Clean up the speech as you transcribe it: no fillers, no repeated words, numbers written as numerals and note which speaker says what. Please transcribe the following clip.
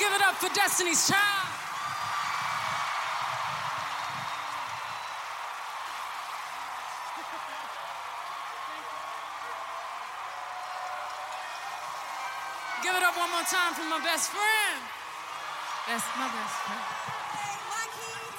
Speaker 1: give it up for Destiny's Child. Give it up one more time for my best friend. That's my best friend.
Speaker 2: Hey, Mikey.